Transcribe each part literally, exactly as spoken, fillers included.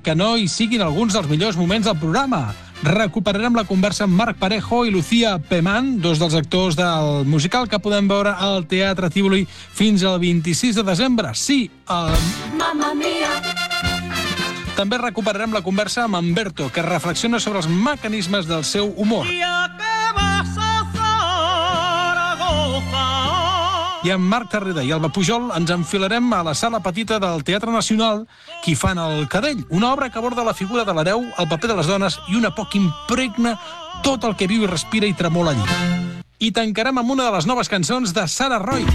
que no hi siguin alguns dels millors moments del programa. Recuperarem la conversa amb Marc Parejo i Lucía Pemán, dos dels actors del musical que podem veure al Teatre Tívoli fins al vint-i-sis de desembre. Sí, el... Mamma mia! També recuperarem la conversa amb Humberto, que reflexiona sobre els mecanismes del seu humor. I amb Marc Tarrida i Alba Pujol ens enfilarem a la sala petita del Teatre Nacional, qui fan el Cadell, una obra que aborda la figura de l'hereu, el paper de les dones i una por que impregna tot el que viu i respira i tremola allí. I tancarem amb una de les noves cançons de Sara Roy.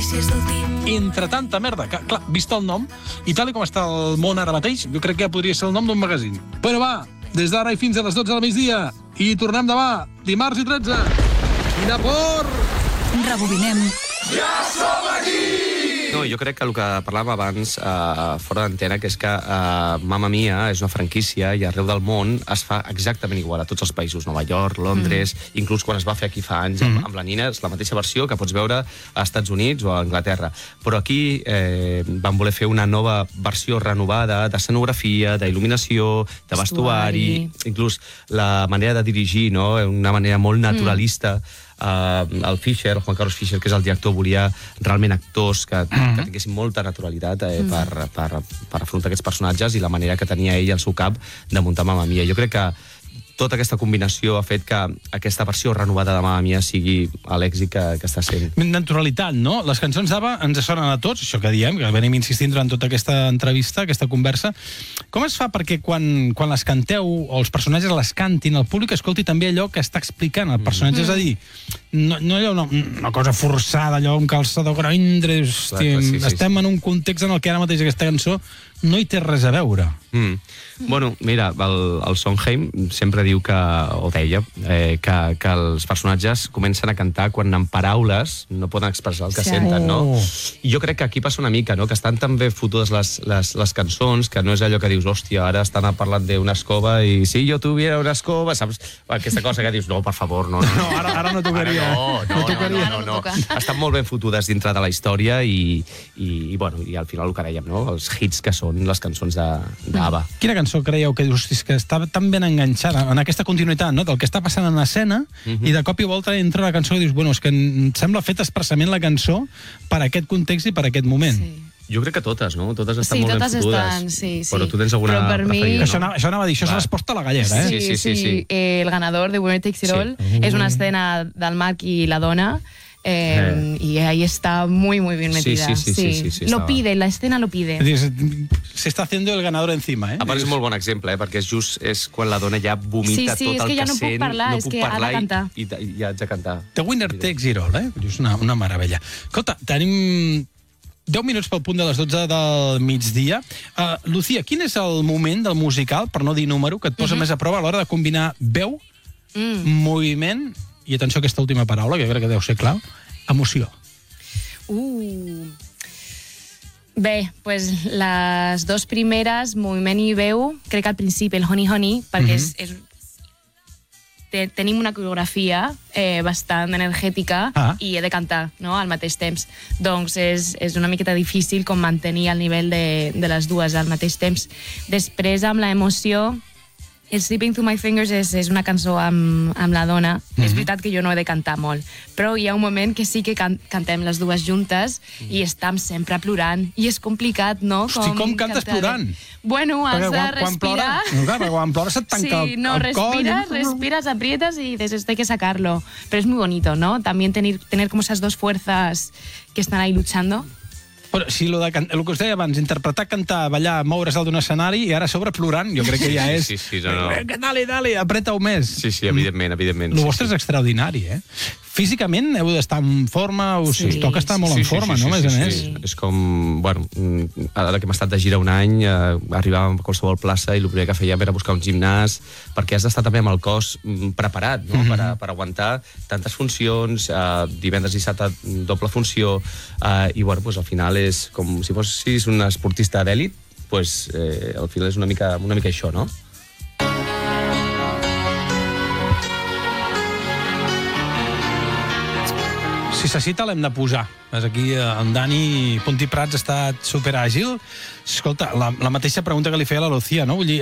Entre tanta merda, que, clar, vist el nom, i tal com està el món ara mateix, jo crec que podria ser el nom d'un magazín. Però va, des d'ara i fins a les dotze del migdia, i tornem demà, dimarts i tretze. Quina por! Rebobinem. Ja som aquí! No, jo crec que el que parlàvem abans, uh, fora d'antena, que és que uh, Mamma Mia és una franquícia i arreu del món es fa exactament igual a tots els països. Nova York, Londres, mm. inclús quan es va fer aquí fa anys mm. amb la Nina, és la mateixa versió que pots veure als Estats Units o a Anglaterra. Però aquí eh, van voler fer una nova versió renovada d'escenografia, d'il·luminació, de vestuari, inclús la manera de dirigir, no? Una manera molt naturalista. Mm. Uh, el Fischer, Juan Carlos Fischer, que és el director, volia realment actors que, que tinguessin molta naturalitat eh, per, per, per afrontar aquests personatges, i la manera que tenia ell al seu cap de muntar Mamma Mia. Jo crec que tota aquesta combinació ha fet que aquesta versió renovada de Mamma Mia sigui l'èxit que, que està sent. Naturalitat, no? Les cançons d'Ava ens sonen a tots, això que diem, que venim insistint durant tota aquesta entrevista, aquesta conversa. Com es fa perquè quan, quan les canteu o els personatges les cantin, el públic escolti també allò que està explicant el personatge? Mm. És a dir, no, no hi ha una, una cosa forçada, allò, un calçador groindre, hòstia, sí, sí, estem sí. en un context en el que ara mateix aquesta cançó no hi té res a veure. Mm. Bueno, mira, el, el Sondheim sempre diu que, o deia, eh, que, que els personatges comencen a cantar quan en paraules no poden expressar el que sí. senten, no? I jo crec que aquí passa una mica, no? Que estan tan ben fotudes les, les, les cançons que no és allò que dius, hòstia, ara estan parlant d'una escova i si jo tuviera una escova, saps? Aquesta cosa que dius, no, per favor, no. No, no ara, ara no tocaria. No, no, no, tocaria. no, no, no. Estan molt ben fotudes dintre de la història i, i, i, bueno, i al final el que dèiem, no? Els hits que són les cançons d'Ava. Quina cançó creieu que dius que està tan ben enganxada en aquesta continuïtat, no? Del que està passant en escena, uh-huh. i de cop i volta entra la cançó i dius, bueno, és que em sembla feta expressament la cançó per aquest context i per aquest moment. Sí. Jo crec que totes, no? Totes estan sí, molt totes ben fotudes. Estan, sí, sí. Però tu tens alguna per preferida, mi... no? Això anava, això anava a dir, això és resposta a la gallera, eh? Sí, sí, sí. sí. Eh, el ganador de Winner Takes It Sí. All és una escena del Marc i la dona, Eh, eh. y ahí está muy muy bien metida. Sí, sí, sí, sí, sí, sí, lo estava... pide, la escena lo pide. Se está haciendo el ganador encima, eh? A part és un molt bon exemple, eh? Perquè és just és quan la dona ja vomita sí, sí, tot el que, ja no sent, parlar, no és puc que ha de parlar cantar. i, i, i haig de cantar. The Winner Takes It All, eh? És una, una meravella. Escolta, tenim deu minuts pel punt de les dotze del migdia. Uh, Lucía, quin és el moment del musical, per no dir número, que et posa uh-huh. més a prova a l'hora de combinar veu, mm. moviment, i atenció a aquesta última paraula, que jo crec que deu ser clau, emoció. Uh. Bé, pues les dos primeres, moviment i veu, crec que al principi el Honey Honey, perquè mm-hmm. és, és te, tenim una coreografia eh, bastant energètica ah. i he de cantar, no?, al mateix temps. Doncs és, és una miqueta difícil com mantenir el nivell de, de les dues al mateix temps. Després, amb l'emoció, el Slipping Through My Fingers és, és una cançó amb, amb la dona. Mm-hmm. És veritat que jo no he de cantar molt, però hi ha un moment que sí que can, cantem les dues juntes i estem sempre plorant. I és complicat, no? Com Hosti, com cantes cantar... plorant? Bueno, has perquè de quan, respirar. Quan plora, no, quan plora se't tanca sí, no, el, el respiras, coll. respiras, aprietas y dices, esto hay que sacarlo. Pero es muy bonito, ¿no? También tener, tener como esas dos fuerzas que están ahí luchando. Però si lo de can... el que us deia abans, interpretar, cantar, ballar, moure's dalt d'un escenari i ara a sobre plorant, jo crec que ja és... Sí, sí, no, no. Dale, dale, apreta-ho més. Sí, sí, evidentment, evidentment. El sí, vostre sí. és extraordinari, eh? Físicament heu d'estar en forma, us, sí. us toca estar molt sí, en forma, sí, sí, no? Sí, més sí, a més. sí. És com, bueno, ara que hem estat de gira un any, eh, arribàvem a qualsevol plaça i el primer que fèiem era buscar un gimnàs, perquè has d'estar també amb el cos preparat, no? Mm-hmm. per, a, per aguantar tantes funcions, eh, divendres i dissabte doble funció, eh, i bueno, pues, al final és com si fossis un esportista d'èlit, pues, eh, al final és una mica, una mica això, no? Si se cita l'hem de posar. És aquí, en Dani Puntí Prats ha estat superàgil. Escolta, la, la mateixa pregunta que li feia a la Lucía, no? Vull dir,